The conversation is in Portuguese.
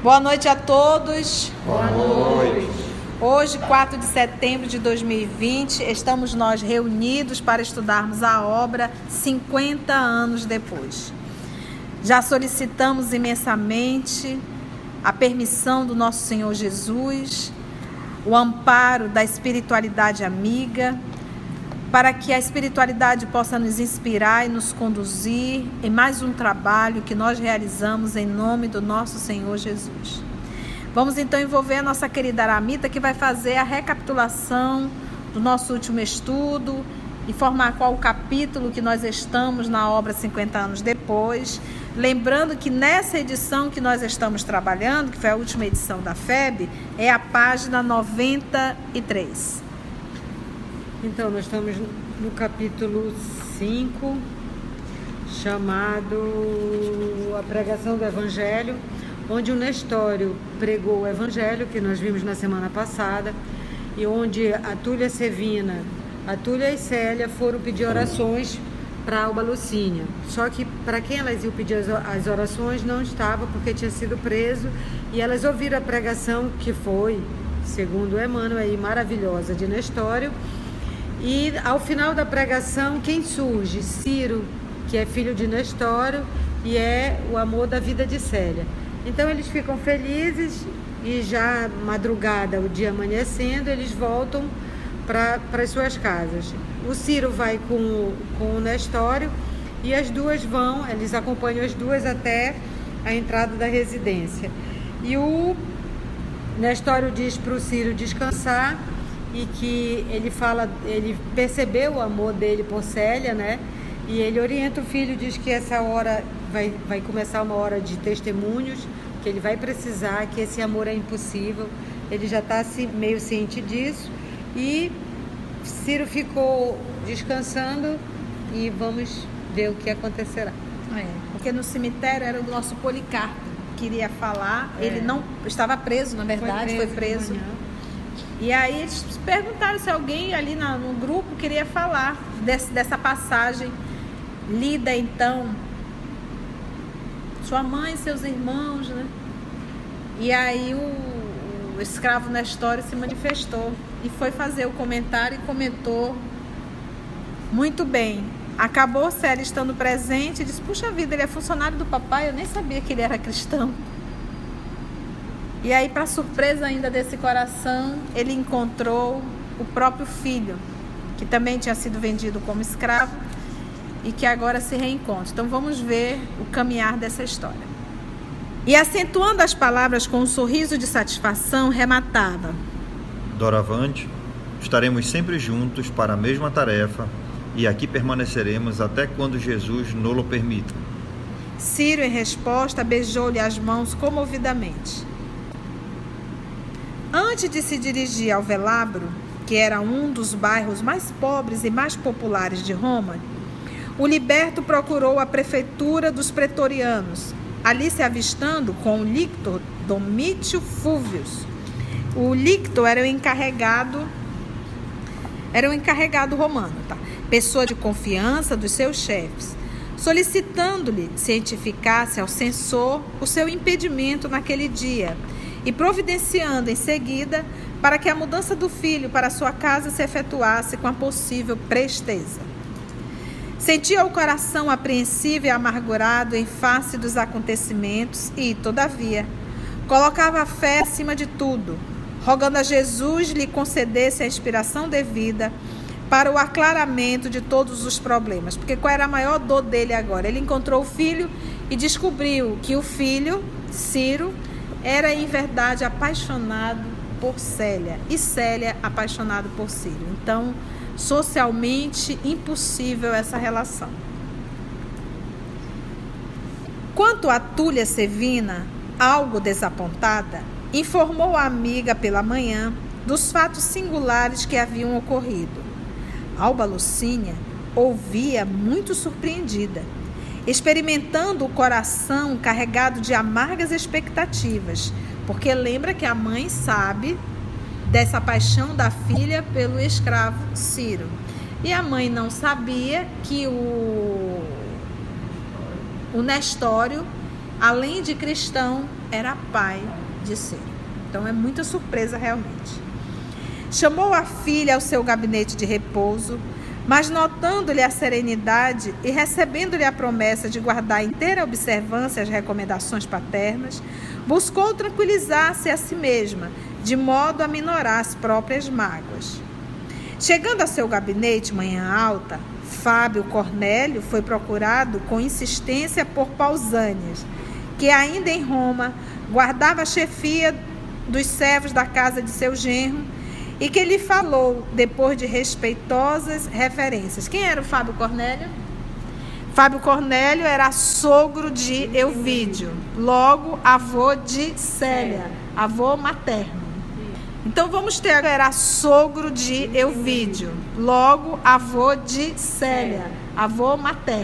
Boa noite a todos. Boa noite. Hoje, 4 de setembro de 2020, estamos nós reunidos para estudarmos a obra 50 anos depois. Já solicitamos imensamente a permissão do nosso Senhor Jesus, o amparo da espiritualidade amiga, para que a espiritualidade possa nos inspirar e nos conduzir em mais um trabalho que nós realizamos em nome do nosso Senhor Jesus. Vamos então envolver a nossa querida Aramita, que vai fazer a recapitulação do nosso último estudo, informar qual o capítulo que nós estamos na obra 50 anos depois. Lembrando que nessa edição que nós estamos trabalhando, que foi a última edição da FEB, é a página 93. Então, nós estamos no capítulo 5, chamado A Pregação do Evangelho, onde o Nestório pregou o Evangelho, que nós vimos na semana passada, e onde a Túlia Sevina, a Túlia e Célia foram pedir orações para Alba Lucínia. Só que para quem elas iam pedir as orações não estava, porque tinha sido preso, e elas ouviram a pregação, que foi, segundo Emmanuel, maravilhosa, de Nestório. E ao final da pregação, quem surge? Ciro, que é filho de Nestório e é o amor da vida de Célia. Então eles ficam felizes e já madrugada, o dia amanhecendo, eles voltam para as suas casas. O Ciro vai com o Nestório e as duas vão, eles acompanham as duas até a entrada da residência. E o Nestório diz para o Ciro descansar, e que ele percebeu o amor dele por Célia, né? E ele orienta o filho, diz que essa hora vai começar uma hora de testemunhos, que ele vai precisar, que esse amor é impossível. Ele já está meio ciente disso. E Ciro ficou descansando e vamos ver o que acontecerá. Porque no cemitério era o nosso Policarpo, queria falar. Ele não estava preso, na verdade, foi preso. E aí eles perguntaram se alguém ali no grupo queria falar dessa passagem lida então, sua mãe, seus irmãos, né? E aí o escravo Nestório se manifestou e foi fazer o comentário e comentou muito bem. Acabou Célia estando presente e disse: puxa vida, ele é funcionário do papai, eu nem sabia que ele era cristão. E aí, para surpresa ainda desse coração, ele encontrou o próprio filho, que também tinha sido vendido como escravo e que agora se reencontra. Então vamos ver o caminhar dessa história. E acentuando as palavras com um sorriso de satisfação, rematava: doravante, estaremos sempre juntos para a mesma tarefa e aqui permaneceremos até quando Jesus nos permita. Ciro, em resposta, beijou-lhe as mãos comovidamente. Antes de se dirigir ao Velabro, que era um dos bairros mais pobres e mais populares de Roma, o liberto procurou a prefeitura dos pretorianos, ali se avistando com o lictor Domítio Fúvius. O lictor era o encarregado romano, pessoa de confiança dos seus chefes, solicitando-lhe cientificasse ao censor o seu impedimento naquele dia, e providenciando em seguida para que a mudança do filho para sua casa se efetuasse com a possível presteza. Sentia o coração apreensivo e amargurado em face dos acontecimentos e, todavia, colocava a fé acima de tudo, rogando a Jesus lhe concedesse a inspiração devida para o aclaramento de todos os problemas. Porque qual era a maior dor dele agora? Ele encontrou o filho e descobriu que o filho, Ciro, era em verdade apaixonado por Célia e Célia apaixonado por Ciro. Então, socialmente impossível essa relação. Quanto a Túlia Sevina, algo desapontada, informou a amiga pela manhã dos fatos singulares que haviam ocorrido. Alba Lucínia ouvia muito surpreendida, experimentando o coração carregado de amargas expectativas, porque lembra que a mãe sabe dessa paixão da filha pelo escravo Ciro. E a mãe não sabia que o Nestório além de cristão, era pai de Ciro. Então é muita surpresa realmente. Chamou a filha ao seu gabinete de repouso, mas notando-lhe a serenidade e recebendo-lhe a promessa de guardar inteira observância as recomendações paternas, buscou tranquilizar-se a si mesma, de modo a minorar as próprias mágoas. Chegando a seu gabinete manhã alta, Fábio Cornélio foi procurado com insistência por Pausânias, que ainda em Roma guardava a chefia dos servos da casa de seu genro, e que lhe falou, depois de respeitosas referências. Quem era o Fábio Cornélio? Fábio Cornélio era sogro de Euvídio, logo avô de Célia, avô materno. Então vamos ter agora, era sogro de Euvídio, logo avô de Célia, avô materno.